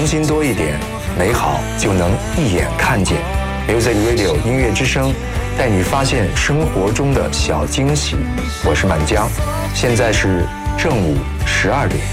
良心多一点，美好就能一眼看见。Music Radio 音乐之声，带你发现生活中的小惊喜。我是满江，现在是正午12点。